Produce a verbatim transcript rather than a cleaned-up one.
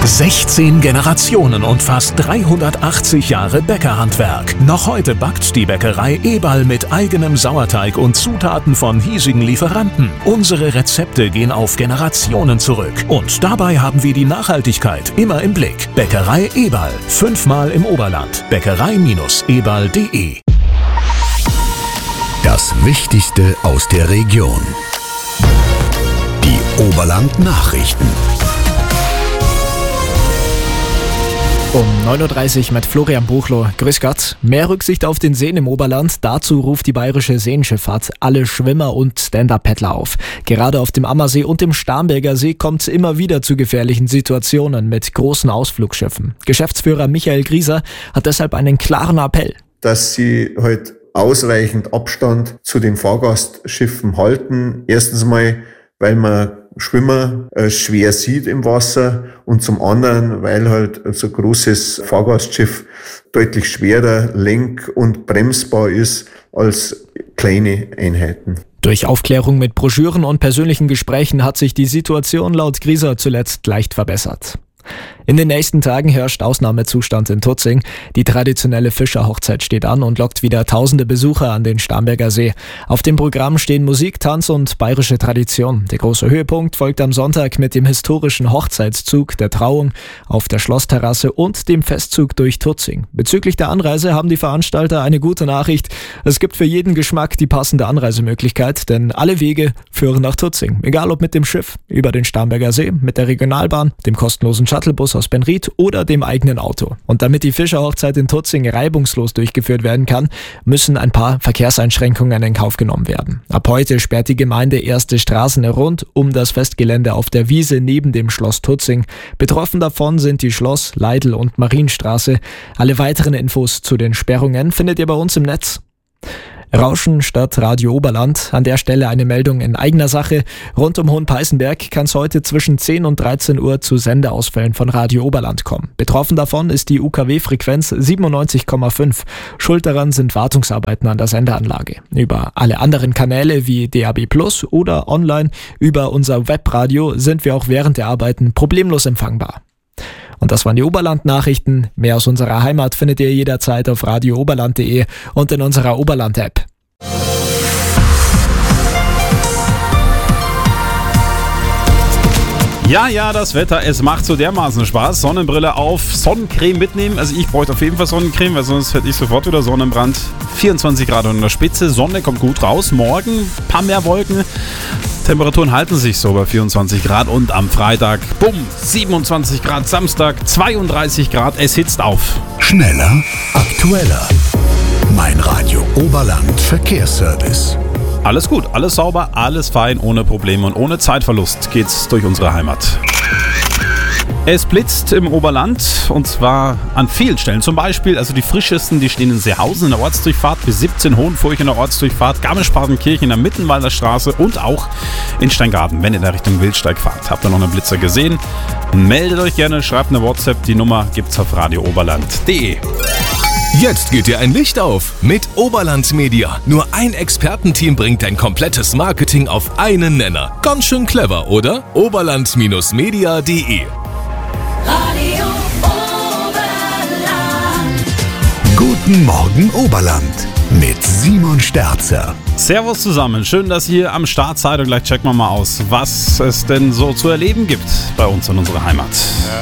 sechzehn Generationen und fast dreihundertachtzig Jahre Bäckerhandwerk. Noch heute backt die Bäckerei Eberl mit eigenem Sauerteig und Zutaten von hiesigen Lieferanten. Unsere Rezepte gehen auf Generationen zurück. Und dabei haben wir die Nachhaltigkeit immer im Blick. Bäckerei Eberl. Fünfmal im Oberland. Bäckerei Eberl punkt de. Das Wichtigste aus der Region. Die Oberland-Nachrichten. Um neun Uhr dreißig mit Florian Buchloh. Grüß Gott. Mehr Rücksicht auf den Seen im Oberland. Dazu ruft die Bayerische Seenschifffahrt alle Schwimmer und Stand-Up-Paddler auf. Gerade auf dem Ammersee und dem Starnberger See kommt es immer wieder zu gefährlichen Situationen mit großen Ausflugsschiffen. Geschäftsführer Michael Grieser hat deshalb einen klaren Appell. Dass sie halt ausreichend Abstand zu den Fahrgastschiffen halten. Erstens mal, weil man Schwimmer äh, schwer sieht im Wasser und zum anderen, weil halt so ein großes Fahrgastschiff deutlich schwerer lenk- und bremsbar ist als kleine Einheiten. Durch Aufklärung mit Broschüren und persönlichen Gesprächen hat sich die Situation laut Grieser zuletzt leicht verbessert. In den nächsten Tagen herrscht Ausnahmezustand in Tutzing. Die traditionelle Fischerhochzeit steht an und lockt wieder tausende Besucher an den Starnberger See. Auf dem Programm stehen Musik, Tanz und bayerische Tradition. Der große Höhepunkt folgt am Sonntag mit dem historischen Hochzeitszug der Trauung auf der Schlossterrasse und dem Festzug durch Tutzing. Bezüglich der Anreise haben die Veranstalter eine gute Nachricht. Es gibt für jeden Geschmack die passende Anreisemöglichkeit, denn alle Wege führen nach Tutzing. Egal ob mit dem Schiff, über den Starnberger See, mit der Regionalbahn, dem kostenlosen Shuttlebus aus Benried oder dem eigenen Auto. Und damit die Fischerhochzeit in Tutzing reibungslos durchgeführt werden kann, müssen ein paar Verkehrseinschränkungen in Kauf genommen werden. Ab heute sperrt die Gemeinde erste Straßen rund um das Festgelände auf der Wiese neben dem Schloss Tutzing. Betroffen davon sind die Schloss-, Leidl- und Marienstraße. Alle weiteren Infos zu den Sperrungen findet ihr bei uns im Netz. Rauschen statt Radio Oberland. An der Stelle eine Meldung in eigener Sache. Rund um Hohenpeißenberg kann es heute zwischen zehn und dreizehn Uhr zu Sendeausfällen von Radio Oberland kommen. Betroffen davon ist die U K W-Frequenz siebenundneunzig Komma fünf. Schuld daran sind Wartungsarbeiten an der Sendeanlage. Über alle anderen Kanäle wie D A B plus oder online über unser Webradio sind wir auch während der Arbeiten problemlos empfangbar. Und das waren die Oberland-Nachrichten. Mehr aus unserer Heimat findet ihr jederzeit auf radio oberland punkt de und in unserer Oberland-App. Ja, ja, das Wetter, es macht so dermaßen Spaß. Sonnenbrille auf, Sonnencreme mitnehmen. Also ich bräuchte auf jeden Fall Sonnencreme, weil sonst hätte ich sofort wieder Sonnenbrand. vierundzwanzig Grad an der Spitze, Sonne kommt gut raus. Morgen ein paar mehr Wolken. Temperaturen halten sich so bei vierundzwanzig Grad und am Freitag, bumm, siebenundzwanzig Grad, Samstag zweiunddreißig Grad, es hitzt auf. Schneller, aktueller. Mein Radio Oberland Verkehrsservice. Alles gut, alles sauber, alles fein, ohne Probleme und ohne Zeitverlust geht's durch unsere Heimat. Es blitzt im Oberland und zwar an vielen Stellen. Zum Beispiel, also die frischesten, die stehen in Seehausen in der Ortsdurchfahrt, bis siebzehn Hohenfurch in der Ortsdurchfahrt, Garmisch-Partenkirchen in der Mittenwalder Straße und auch in Steingarten, wenn ihr in der Richtung Wildsteig fahrt. Habt ihr noch einen Blitzer gesehen? Meldet euch gerne, schreibt eine WhatsApp, die Nummer gibt's auf radio oberland punkt de. Jetzt geht dir ein Licht auf mit Oberland Media. Nur ein Expertenteam bringt dein komplettes Marketing auf einen Nenner. Ganz schön clever, oder? oberland Media punkt de. Radio Oberland. Guten Morgen Oberland mit Simon Sterzer. Servus zusammen, schön, dass ihr am Start seid und gleich checken wir mal aus, was es denn so zu erleben gibt bei uns in unserer Heimat.